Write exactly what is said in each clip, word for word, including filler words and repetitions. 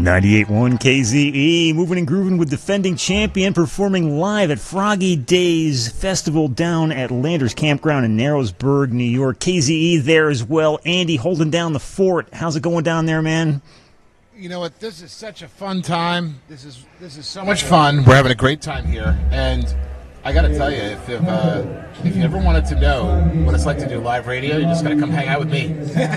ninety-eight point one K Z E, moving and grooving with defending champion, performing live at Froggy Days Festival down at Landers Campground in Narrowsburg, New York. K Z E there as well. Andy holding down the fort. How's it going down there, man? You know what? This is such a fun time. This is this is so much fun. We're having a great time here, and I got to tell you, if if, uh, if you ever wanted to know what it's like to do live radio, you just got to come hang out with me.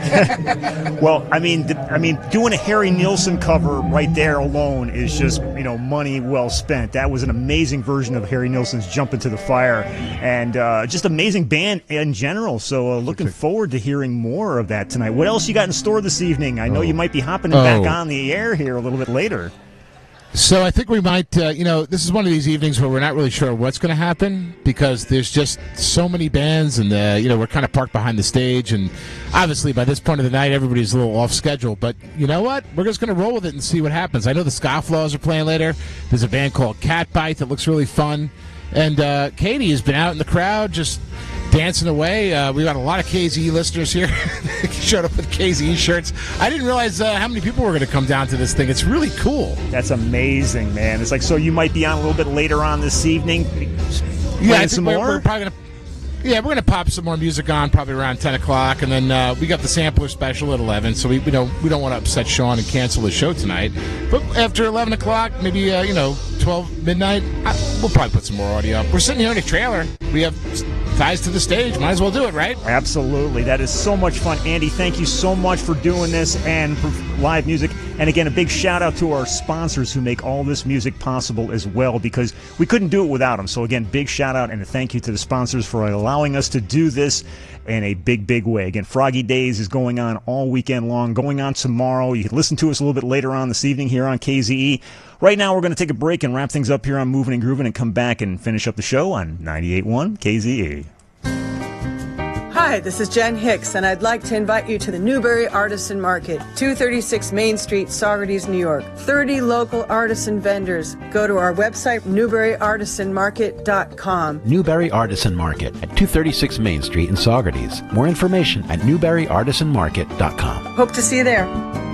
Well, I mean, th- I mean, doing a Harry Nilsson cover right there alone is just, you know, money well spent. That was an amazing version of Harry Nilsson's "Jump Into the Fire," and uh, just amazing band in general. So, uh, looking forward to hearing more of that tonight. What else you got in store this evening? I know oh. you might be hopping oh. back on the air here a little bit later. So I think we might, uh, you know, this is one of these evenings where we're not really sure what's going to happen because there's just so many bands and, uh, you know, we're kind of parked behind the stage. And obviously by this point of the night, everybody's a little off schedule. But you know what? We're just going to roll with it and see what happens. I know the Scofflaws are playing later. There's a band called Catbite that looks really fun. And uh, Katie has been out in the crowd just dancing away. Uh, we got a lot of K Z E listeners here. Showed up with K Z E shirts. I didn't realize uh, how many people were going to come down to this thing. It's really cool. That's amazing, man. It's like, so you might be on a little bit later on this evening. Yeah, I think some we're, more? we're probably going to. Yeah, we're going to pop some more music on probably around ten o'clock, and then uh, we got the sampler special at eleven. So we, we don't we don't want to upset Sean and cancel the show tonight. But after eleven o'clock, maybe uh, you know twelve midnight, I, we'll probably put some more audio up. We're sitting here in a trailer. We have ties to the stage. Might as well do it, right? Absolutely. That is so much fun. Andy, thank you so much for doing this and for live music. And again, a big shout out to our sponsors who make all this music possible as well, because we couldn't do it without them. So again, big shout out and a thank you to the sponsors for allowing us to do this in a big, big way. Again, Froggy Days is going on all weekend long, going on tomorrow. You can listen to us a little bit later on this evening here on K Z E. Right now, we're going to take a break and wrap things up here on Moving and Grooving and come back and finish up the show on ninety-eight point one K Z E. Hi, this is Jen Hicks, and I'd like to invite you to the Newberry Artisan Market, two thirty-six Main Street, Saugerties, New York. thirty local artisan vendors. Go to our website, newberry artisan market dot com. Newberry Artisan Market at two thirty-six Main Street in Saugerties. More information at newberry artisan market dot com. Hope to see you there.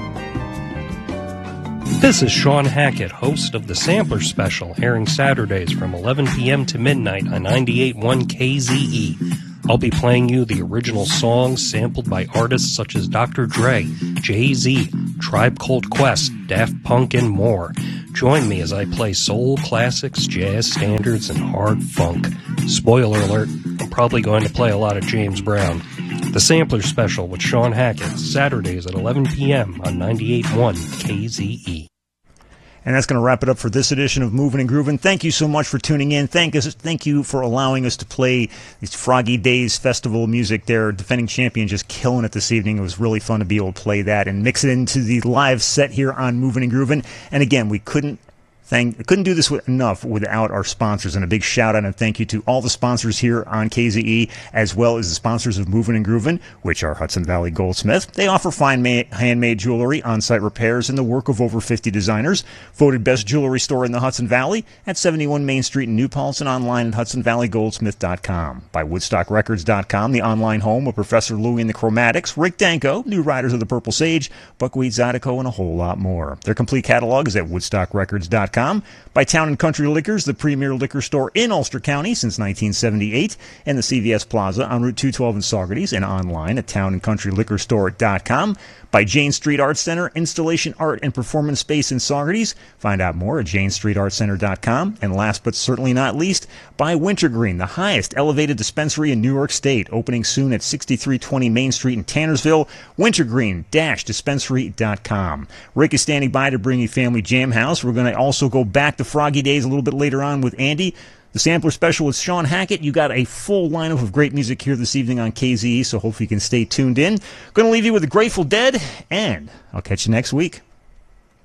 This is Sean Hackett, host of the Sampler Special, airing Saturdays from eleven p.m. to midnight on ninety-eight point one K Z E. I'll be playing you the original songs sampled by artists such as Doctor Dre, Jay-Z, Tribe Called Quest, Daft Punk, and more. Join me as I play soul classics, jazz standards, and hard funk. Spoiler alert, I'm probably going to play a lot of James Brown. The Sampler Special with Sean Hackett, Saturdays at eleven p.m. on ninety-eight point one K Z E. And that's going to wrap it up for this edition of Moving and Grooving. Thank you so much for tuning in. Thank us, thank you for allowing us to play these Froggy Days Festival music there. Defending champion just killing it this evening. It was really fun to be able to play that and mix it into the live set here on Moving and Grooving. And again, we couldn't Thank, couldn't do this with, enough without our sponsors, and a big shout out and thank you to all the sponsors here on K Z E, as well as the sponsors of Moving and Grooving, which are Hudson Valley Goldsmith. They offer fine ma- handmade jewelry, on-site repairs, and the work of over fifty designers. Voted best jewelry store in the Hudson Valley at seventy-one Main Street in New Paltz, and online at hudson valley goldsmith dot com. By woodstock records dot com, the online home of Professor Louie and the Chromatics, Rick Danko, New Riders of the Purple Sage, Buckwheat Zydeco, and a whole lot more. Their complete catalog is at woodstock records dot com. By Town and Country Liquors, the premier liquor store in Ulster County since nineteen seventy-eight, and the C V S Plaza on Route two twelve in Saugerties, and online at town and country liquor store dot com. By Jane Street Art Center, installation art and performance space in Saugerties. Find out more at jane street art center dot com. And last but certainly not least, by Wintergreen, the highest elevated dispensary in New York State, opening soon at sixty-three twenty Main Street in Tannersville. wintergreen dash dispensary dot com. Rick is standing by to bring you Family Jam House. We're going to also go back to Froggy Days a little bit later on with Andy. The Sampler Special with Sean Hackett. You got a full lineup of great music here this evening on K Z E, so hopefully you can stay tuned in. Going to leave you with the Grateful Dead, and I'll catch you next week.